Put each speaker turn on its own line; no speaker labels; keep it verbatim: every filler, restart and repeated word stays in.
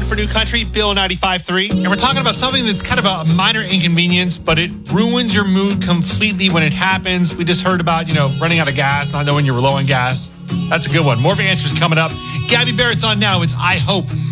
for New Country, Bill ninety-five three.
And we're talking about something that's kind of a minor inconvenience, but it ruins your mood completely when it happens. We just heard about, you know, running out of gas, not knowing you were low on gas. That's a good one. More of your answers coming up. Gabby Barrett's on now. It's I Hope.